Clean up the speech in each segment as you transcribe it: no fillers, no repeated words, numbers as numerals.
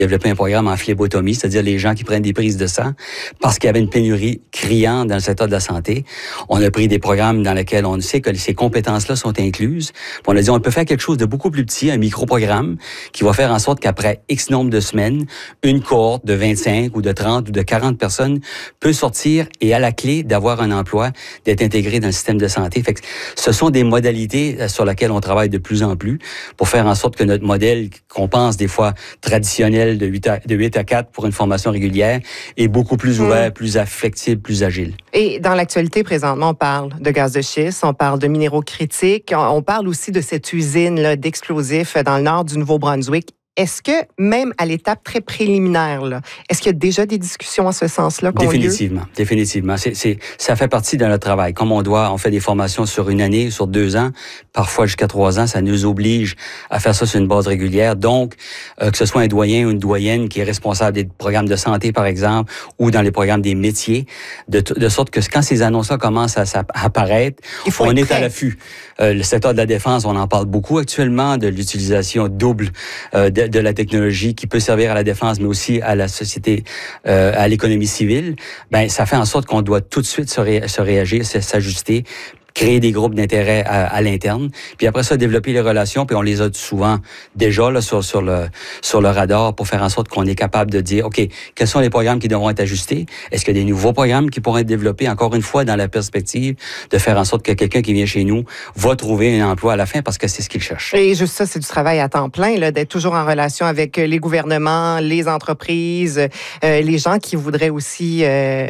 développé un programme en phlebotomie, c'est-à-dire les gens qui prennent des prises de sang parce qu'il y avait une pénurie criante dans le secteur de la santé. On a pris des programmes dans lesquels on sait que ces compétences-là sont incluses. Puis on a dit, on peut faire quelque chose de beaucoup plus petit, un micro-programme qui va faire en sorte qu'après X nombre de semaines, une cohorte de 25 ou de 30 ou de 40 personnes peut sortir et à la clé d'avoir un emploi, d'être intégré dans le système de santé. Fait que ce sont des modalités sur lesquelles on travaille de plus en plus pour faire en sorte que notre modèle, qu'on pense des fois traditionnel de 8 à 4 pour une formation régulière, est beaucoup plus ouvert, plus flexible, plus agile. Et dans l'actualité, présentement, on parle de gaz de schiste, on parle de minéraux critiques, on parle aussi de cette usine là, d'explosifs dans le nord du Nouveau-Brunswick. Est-ce que, même à l'étape très préliminaire, là, est-ce qu'il y a déjà des discussions en ce sens-là? Définitivement. Ça fait partie de notre travail. Comme on fait des formations sur une année, sur 2 ans, parfois jusqu'à 3 ans, ça nous oblige à faire ça sur une base régulière. Donc, que ce soit un doyen ou une doyenne qui est responsable des programmes de santé, par exemple, ou dans les programmes des métiers, de sorte que quand ces annonces-là commencent à apparaître, on est à l'affût. Le secteur de la défense, on en parle beaucoup actuellement, de l'utilisation double de la technologie qui peut servir à la défense, mais aussi à la société, à l'économie civile. Ben, ça fait en sorte qu'on doit tout de suite se réagir, s'ajuster, créer des groupes d'intérêt à l'interne, puis après ça, développer les relations, puis on les a souvent déjà là, sur le radar pour faire en sorte qu'on est capable de dire, OK, quels sont les programmes qui devront être ajustés? Est-ce qu'il y a des nouveaux programmes qui pourront être développés, encore une fois, dans la perspective de faire en sorte que quelqu'un qui vient chez nous va trouver un emploi à la fin parce que c'est ce qu'il cherche. Et juste ça, c'est du travail à temps plein, là, d'être toujours en relation avec les gouvernements, les entreprises, les gens qui voudraient aussi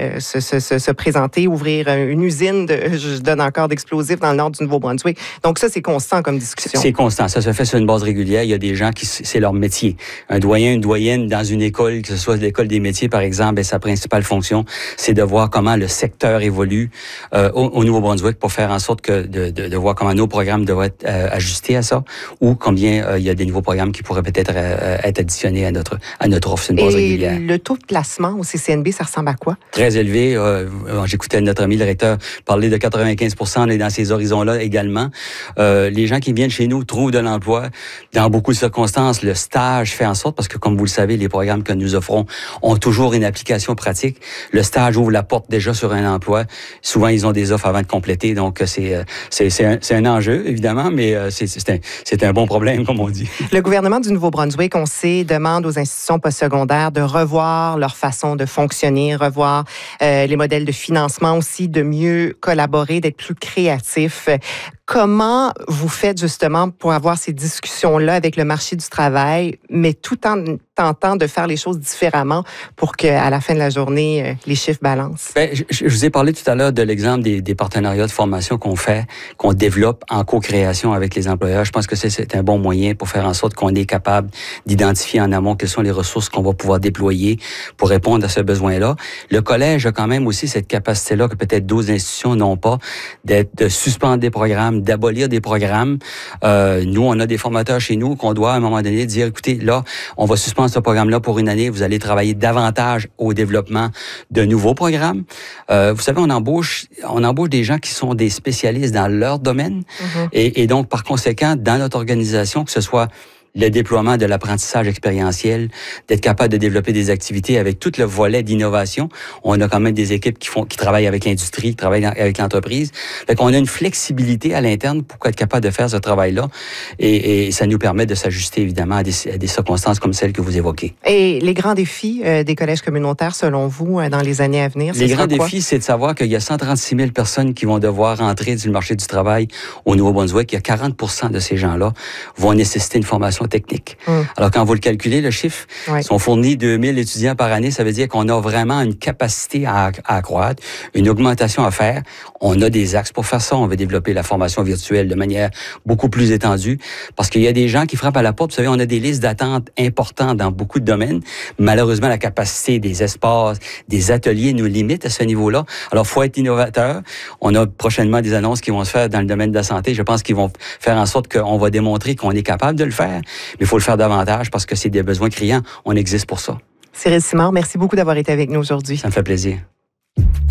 se présenter, ouvrir une usine, je donne encore d'explosifs dans le nord du Nouveau-Brunswick. Donc ça, c'est constant comme discussion. C'est constant. Ça se fait sur une base régulière. Il y a des gens qui, c'est leur métier. Un doyen, une doyenne dans une école, que ce soit l'école des métiers, par exemple, ben, sa principale fonction, c'est de voir comment le secteur évolue au Nouveau-Brunswick pour faire en sorte que de voir comment nos programmes devraient être ajustés à ça ou combien il y a des nouveaux programmes qui pourraient peut-être être additionnés à notre offre sur une base régulière. Et le taux de placement au CCNB, ça ressemble à quoi? Très élevé. J'écoutais notre ami le recteur parler de 95%. On est dans ces horizons-là également. Les gens qui viennent chez nous trouvent de l'emploi. Dans beaucoup de circonstances, le stage fait en sorte, parce que comme vous le savez, les programmes que nous offrons ont toujours une application pratique. Le stage ouvre la porte déjà sur un emploi. Souvent, ils ont des offres avant de compléter. Donc, c'est un enjeu, évidemment, mais c'est un bon problème, comme on dit. Le gouvernement du Nouveau-Brunswick, on sait, demande aux institutions postsecondaires de revoir leur façon de fonctionner, revoir les modèles de financement aussi, de mieux collaborer, d'être plus créatif. Comment vous faites justement pour avoir ces discussions-là avec le marché du travail, mais tout en tentant de faire les choses différemment pour qu'à la fin de la journée, les chiffres balancent? Bien, je vous ai parlé tout à l'heure de l'exemple des partenariats de formation qu'on développe en co-création avec les employeurs. Je pense que c'est un bon moyen pour faire en sorte qu'on est capable d'identifier en amont quelles sont les ressources qu'on va pouvoir déployer pour répondre à ce besoin-là. Le collège a quand même aussi cette capacité-là que peut-être d'autres institutions n'ont pas, de suspendre des programmes, d'abolir des programmes. Nous, on a des formateurs chez nous qu'on doit à un moment donné dire, écoutez, là, on va suspendre ce programme-là pour une année, vous allez travailler davantage au développement de nouveaux programmes. Vous savez, on embauche des gens qui sont des spécialistes dans leur domaine. Mm-hmm. Et donc, par conséquent, dans notre organisation, que ce soit le déploiement de l'apprentissage expérientiel, d'être capable de développer des activités avec tout le volet d'innovation. On a quand même des équipes qui travaillent avec l'industrie, qui travaillent avec l'entreprise. Fait qu'on a une flexibilité à l'interne pour être capable de faire ce travail-là. Et ça nous permet de s'ajuster, évidemment, à des circonstances comme celles que vous évoquez. Et les grands défis des collèges communautaires, selon vous, dans les années à venir, les grands défis, c'est de savoir qu'il y a 136 000 personnes qui vont devoir entrer sur le marché du travail au Nouveau-Brunswick. Il y a 40% de ces gens-là vont nécessiter une formation technique. Alors, quand vous le calculez, le chiffre, si on fournit 2000 étudiants par année, ça veut dire qu'on a vraiment une capacité à accroître, une augmentation à faire. On a des axes pour faire ça. On veut développer la formation virtuelle de manière beaucoup plus étendue parce qu'il y a des gens qui frappent à la porte. Vous savez, on a des listes d'attente importantes dans beaucoup de domaines. Malheureusement, la capacité des espaces, des ateliers nous limite à ce niveau-là. Alors, il faut être innovateur. On a prochainement des annonces qui vont se faire dans le domaine de la santé. Je pense qu'ils vont faire en sorte qu'on va démontrer qu'on est capable de le faire. Mais il faut le faire davantage parce que c'est des besoins criants. On existe pour ça. Cyril Simard, merci beaucoup d'avoir été avec nous aujourd'hui. Ça me fait plaisir.